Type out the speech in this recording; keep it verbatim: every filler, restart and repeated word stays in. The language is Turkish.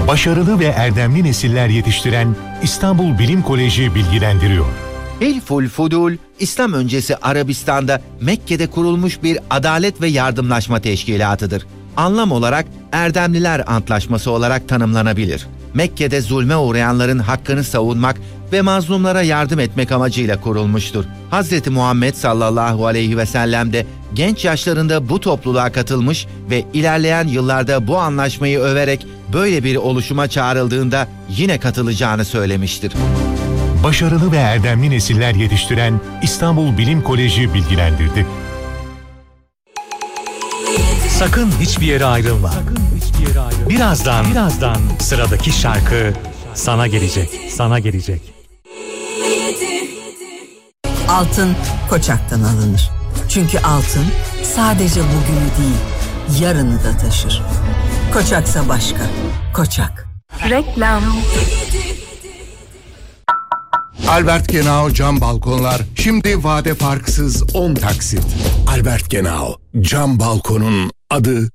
Başarılı ve erdemli nesiller yetiştiren İstanbul Bilim Koleji bilgilendiriyor. Hilful Fudul, İslam öncesi Arabistan'da Mekke'de kurulmuş bir adalet ve yardımlaşma teşkilatıdır. Anlam olarak Erdemliler Antlaşması olarak tanımlanabilir. Mekke'de zulme uğrayanların hakkını savunmak ve mazlumlara yardım etmek amacıyla kurulmuştur. Hazreti Muhammed sallallahu aleyhi ve sellem de genç yaşlarında bu topluluğa katılmış ve ilerleyen yıllarda bu anlaşmayı överek böyle bir oluşuma çağrıldığında yine katılacağını söylemiştir. Başarılı ve erdemli nesiller yetiştiren İstanbul Bilim Koleji bilgilendirdi. Sakın hiçbir yere ayrılma. Sakın hiçbir yere ayrılma. Birazdan, birazdan sıradaki şarkı sana gelecek, sana gelecek. Altın Koçak'tan alınır. Çünkü altın sadece bugünü değil, yarını da taşır. Koçaksa başka. Koçak. Reklam. Albert Genau cam balkonlar şimdi vade farksız on taksit. Albert Genau cam balkonun adı